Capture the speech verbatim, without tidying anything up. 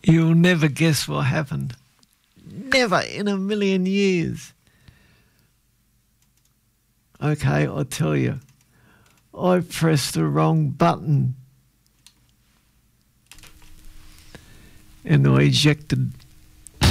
You'll never guess what happened. Never in a million years. Okay, I'll tell you. I pressed the wrong button. And I ejected